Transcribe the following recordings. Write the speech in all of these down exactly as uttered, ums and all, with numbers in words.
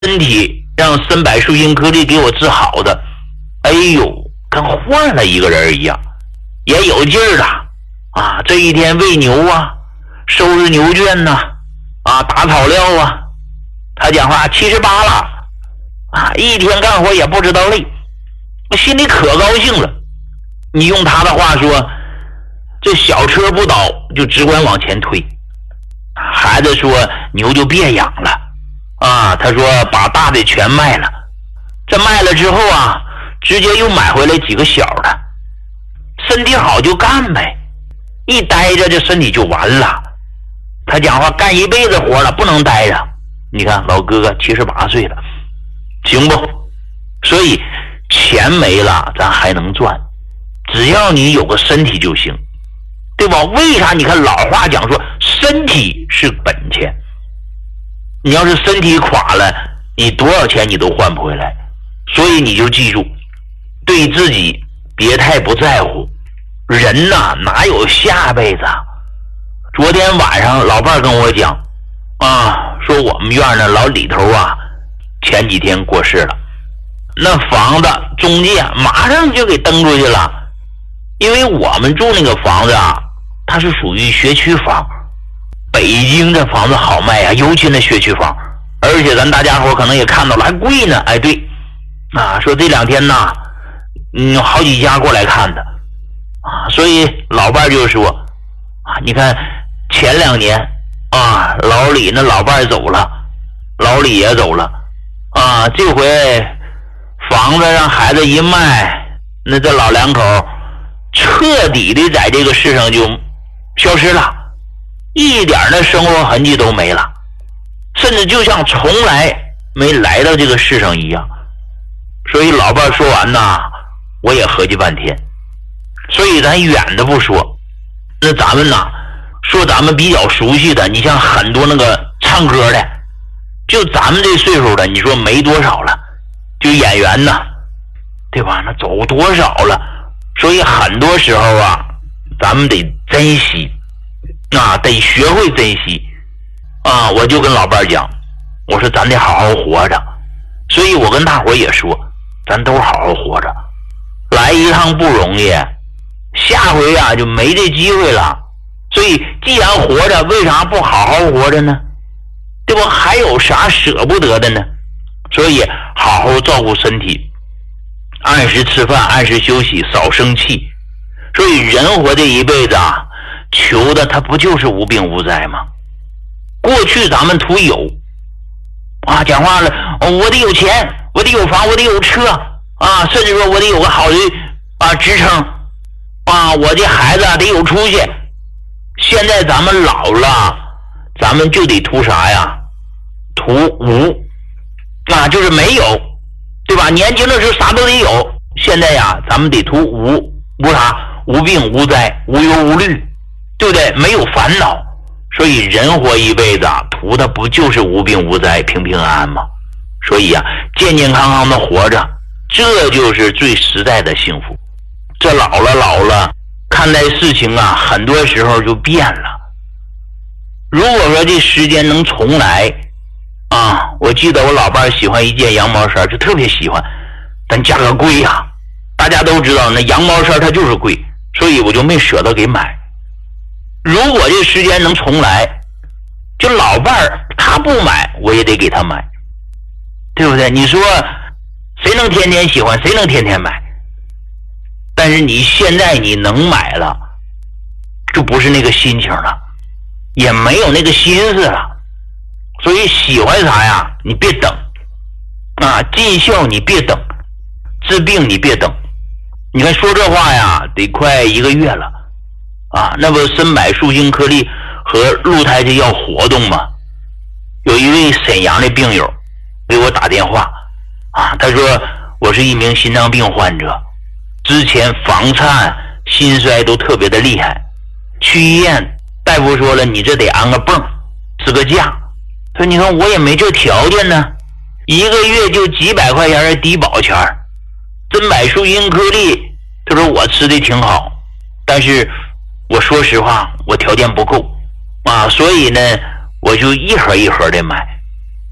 身体让参柏树因颗粒给我治好的，哎呦，跟换了一个人一样，也有劲儿了啊！这一天喂牛啊，收拾牛圈呐、啊，啊，打草料啊。他讲话七十八了啊，一天干活也不知道累，我心里可高兴了。你用他的话说，这小车不倒就只管往前推。孩子说牛就别养了啊，他说把大的全卖了，这卖了之后啊，直接又买回来几个小的，身体好就干呗，一待着这身体就完了。他讲话干一辈子活了，不能待着。你看老哥哥七十八岁了，行不？所以钱没了咱还能赚，只要你有个身体就行，对吧？为啥你看老话讲说身体是本钱，你要是身体垮了，你多少钱你都换不回来。所以你就记住，对自己别太不在乎。人呐，哪有下辈子啊？昨天晚上老伴跟我讲啊，说我们院的老李头啊，前几天过世了，那房子中介马上就给登出去了。因为我们住那个房子啊，它是属于学区房，北京这房子好卖啊，尤其那学区房，而且咱大家伙可能也看到了，还贵呢。哎，对啊，说这两天呢，嗯，好几家过来看的啊，所以老伴就说啊，你看前两年啊，老李那老伴走了，老李也走了啊，这回房子让孩子一卖，那这老两口彻底的在这个世上就消失了，一点的生活痕迹都没了，甚至就像从来没来到这个世上一样。所以老伴说完呐，我也合计半天。所以咱远的不说，那咱们呐说咱们比较熟悉的，你像很多那个唱歌的，就咱们这岁数的，你说没多少了，就演员呢，对吧？那走多少了？所以很多时候啊，咱们得珍惜啊，得学会珍惜啊。我就跟老伴讲，我说咱得好好活着。所以我跟大伙也说，咱都好好活着，来一趟不容易，下回啊就没这机会了。所以既然活着，为啥不好好活着呢？对吧？还有啥舍不得的呢？所以好好照顾身体，按时吃饭，按时休息，少生气。所以人活这一辈子啊，求的他不就是无病无灾吗？过去咱们图有啊，讲话了，我得有钱，我得有房，我得有车啊，甚至说我得有个好的啊职称啊，我这孩子啊得有出息。现在咱们老了，咱们就得图啥呀？图无啊，就是没有，对吧？年轻的时候啥都得有，现在呀，咱们得图无无啥？无病无灾，无忧无虑，对不对？没有烦恼。所以人活一辈子啊，图的不就是无病无灾，平平安安吗？所以啊，健健康康的活着，这就是最实在的幸福。这老了老了，看待事情啊，很多时候就变了。如果说这时间能重来啊，我记得我老伴喜欢一件羊毛衫，就特别喜欢，但价格贵呀、啊，大家都知道那羊毛衫它就是贵，所以我就没舍得给买。如果这时间能重来，就老伴儿他不买，我也得给他买，对不对？你说谁能天天喜欢，谁能天天买？但是你现在你能买了，就不是那个心情了，也没有那个心思了。所以喜欢啥呀，你别等啊，尽孝你别等，治病你别等。你看说这话呀，得快一个月了啊！那不参柏树因颗粒和鹿胎这要活动吗？有一位沈阳的病友给我打电话啊，他说我是一名心脏病患者，之前房颤心衰都特别的厉害，去医院大夫说了，你这得安个泵支个架。他说你看我也没这条件呢，一个月就几百块钱的低保钱，参柏树因颗粒，他说我吃的挺好，但是我说实话我条件不够啊，所以呢我就一盒一盒的买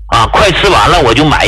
啊，快吃完了我就买